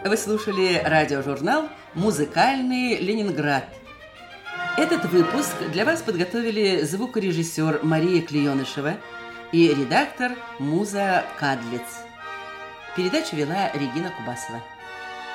Вы слушали радиожурнал «Музыкальный Ленинград». Этот выпуск для вас подготовили звукорежиссер Мария Клеенышева и редактор Муза Кадлиц. Передачу вела Регина Кубасова.